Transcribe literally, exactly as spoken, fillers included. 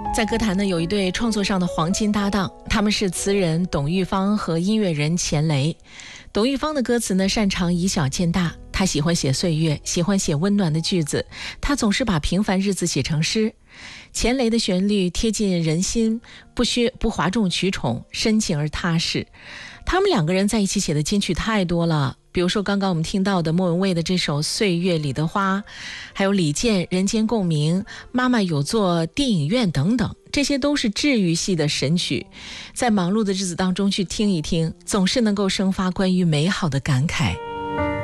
在歌坛呢，有一对创作上的黄金搭档，他们是词人董玉芳和音乐人钱雷。董玉芳的歌词呢，擅长以小见大，他喜欢写岁月，喜欢写温暖的句子，他总是把平凡日子写成诗。钱雷的旋律贴近人心，不削不哗众取宠，深情而踏实。他们两个人在一起写的金曲太多了，比如说刚刚我们听到的莫文蔚的这首《岁月里的花》，还有李健《人间共鸣》，妈妈有座电影院等等，这些都是治愈系的神曲，在忙碌的日子当中去听一听，总是能够生发关于美好的感慨。